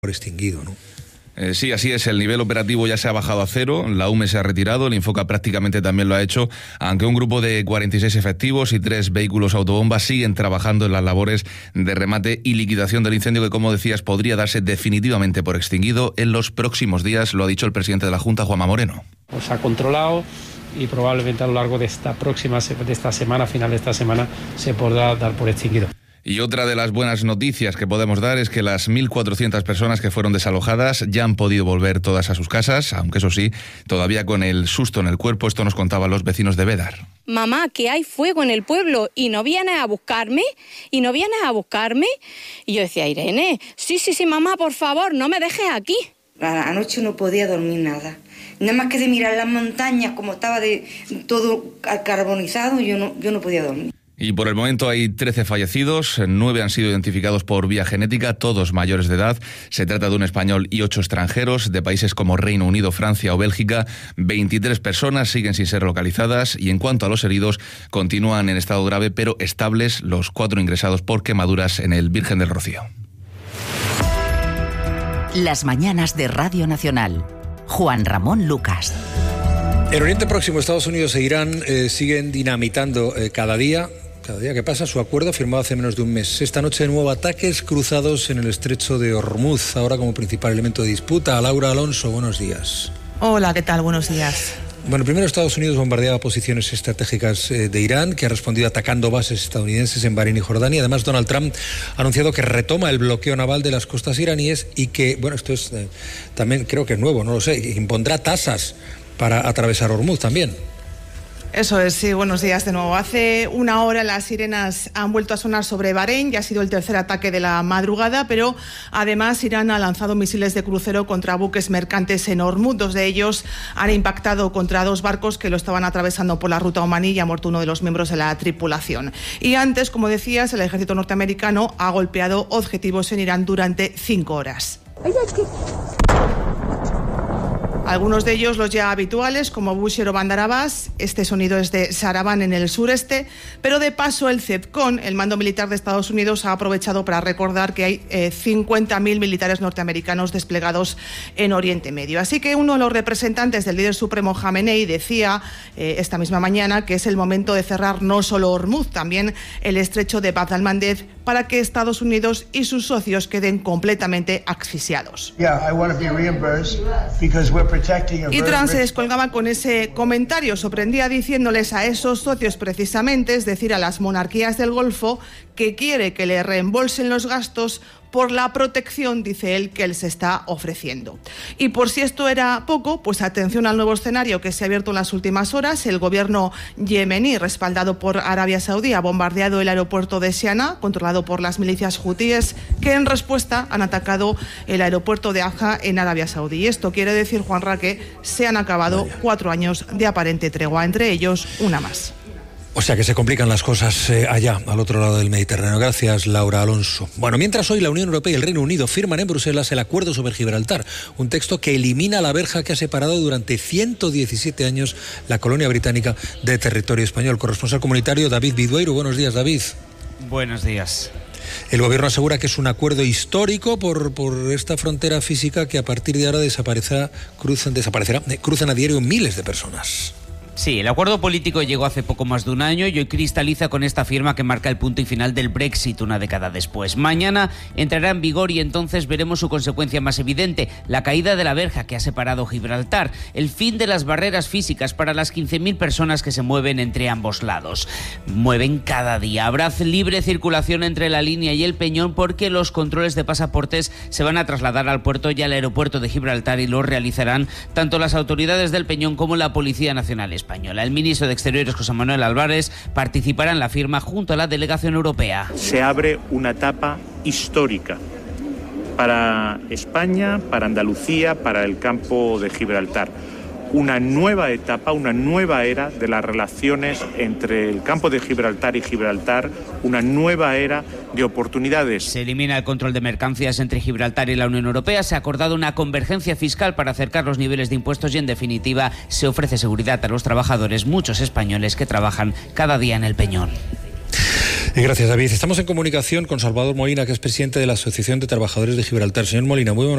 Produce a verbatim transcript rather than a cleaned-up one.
por extinguido, ¿no? Eh, sí, así es, el nivel operativo ya se ha bajado a cero, la U M E se ha retirado, el Infoca prácticamente también lo ha hecho, aunque un grupo de cuarenta y seis efectivos y tres vehículos autobombas siguen trabajando en las labores de remate y liquidación del incendio que, como decías, podría darse definitivamente por extinguido en los próximos días, lo ha dicho el presidente de la Junta, Juanma Moreno. Pues ha controlado y probablemente a lo largo de esta próxima, de esta semana, final de esta semana, se podrá dar por extinguido. Y otra de las buenas noticias que podemos dar es que las mil cuatrocientas personas que fueron desalojadas ya han podido volver todas a sus casas, aunque eso sí, todavía con el susto en el cuerpo. Esto nos contaban los vecinos de Bédar. Mamá, que hay fuego en el pueblo y no vienes a buscarme, y no vienes a buscarme. Y yo decía, Irene, sí, sí, sí, mamá, por favor, no me dejes aquí. Anoche no podía dormir nada. Nada más que de mirar las montañas, como estaba de todo carbonizado, yo no, yo no podía dormir. Y por el momento hay trece fallecidos, nueve han sido identificados por vía genética, todos mayores de edad. Se trata de un español y ocho extranjeros de países como Reino Unido, Francia o Bélgica. veintitrés personas siguen sin ser localizadas y en cuanto a los heridos, continúan en estado grave pero estables los cuatro ingresados por quemaduras en el Virgen del Rocío. Las mañanas de Radio Nacional. Juan Ramón Lucas. En Oriente Próximo, Estados Unidos e Irán eh, siguen dinamitando eh, cada día. Cada día que pasa, su acuerdo firmado hace menos de un mes. Esta noche de nuevo ataques cruzados en el estrecho de Hormuz, ahora como principal elemento de disputa. Laura Alonso, buenos días. Hola, ¿qué tal? Buenos días. Bueno, primero Estados Unidos bombardeaba posiciones estratégicas eh, de Irán, que ha respondido atacando bases estadounidenses en Bahrein y Jordania. Además, Donald Trump ha anunciado que retoma el bloqueo naval de las costas iraníes y que, bueno, esto es eh, también creo que es nuevo, no lo sé, impondrá tasas para atravesar Hormuz también. Eso es, sí, buenos días de nuevo. Hace una hora las sirenas han vuelto a sonar sobre Bahrein, ya ha sido el tercer ataque de la madrugada, pero además Irán ha lanzado misiles de crucero contra buques mercantes en Hormuz. Dos de ellos han impactado contra dos barcos que lo estaban atravesando por la ruta omaní y ha muerto uno de los miembros de la tripulación. Y antes, como decías, el ejército norteamericano ha golpeado objetivos en Irán durante cinco horas. Algunos de ellos los ya habituales, como Bushehr o Bandar Abbas. Este sonido es de Saravan en el sureste, pero de paso el CENTCOM, el mando militar de Estados Unidos, ha aprovechado para recordar que hay eh, cincuenta mil militares norteamericanos desplegados en Oriente Medio. Así que uno de los representantes del líder supremo Jamenei decía eh, esta misma mañana que es el momento de cerrar no solo Hormuz, también el estrecho de Bab al-Mandeb, para que Estados Unidos y sus socios queden completamente asfixiados. Yeah, I want to be reimbursed because we're Y Trump se descolgaba con ese comentario, sorprendía diciéndoles a esos socios precisamente, es decir, a las monarquías del Golfo, que quiere que le reembolsen los gastos por la protección, dice él, que él se está ofreciendo. Y por si esto era poco, pues atención al nuevo escenario que se ha abierto en las últimas horas. El gobierno yemení, respaldado por Arabia Saudí, ha bombardeado el aeropuerto de Siana, controlado por las milicias hutíes, que en respuesta han atacado el aeropuerto de Aja en Arabia Saudí. Y esto quiere decir, Juanra, que se han acabado cuatro años de aparente tregua, entre ellos una más. O sea que se complican las cosas eh, allá, al otro lado del Mediterráneo. Gracias, Laura Alonso. Bueno, mientras hoy la Unión Europea y el Reino Unido firman en Bruselas el acuerdo sobre Gibraltar, un texto que elimina la verja que ha separado durante ciento diecisiete años la colonia británica de territorio español. Corresponsal comunitario David Bidueiro. Buenos días, David. Buenos días. El gobierno asegura que es un acuerdo histórico por, por esta frontera física que a partir de ahora desaparecerá, cruzan, desaparecerá, cruzan a diario miles de personas. Sí, el acuerdo político llegó hace poco más de un año y hoy cristaliza con esta firma que marca el punto y final del Brexit una década después. Mañana entrará en vigor y entonces veremos su consecuencia más evidente, la caída de la verja que ha separado Gibraltar, el fin de las barreras físicas para las quince mil personas que se mueven entre ambos lados. Mueven cada día. Habrá libre circulación entre la línea y el Peñón porque los controles de pasaportes se van a trasladar al puerto y al aeropuerto de Gibraltar y lo realizarán tanto las autoridades del Peñón como la Policía Nacional Española. El ministro de Exteriores, José Manuel Álvarez, participará en la firma junto a la delegación europea. Se abre una etapa histórica para España, para Andalucía, para el campo de Gibraltar. Una nueva etapa, una nueva era de las relaciones entre el campo de Gibraltar y Gibraltar, una nueva era de oportunidades. Se elimina el control de mercancías entre Gibraltar y la Unión Europea, se ha acordado una convergencia fiscal para acercar los niveles de impuestos y, en definitiva, se ofrece seguridad a los trabajadores, muchos españoles que trabajan cada día en el Peñón. Gracias, David. Estamos en comunicación con Salvador Molina, que es presidente de la Asociación de Trabajadores de Gibraltar. Señor Molina, muy buenos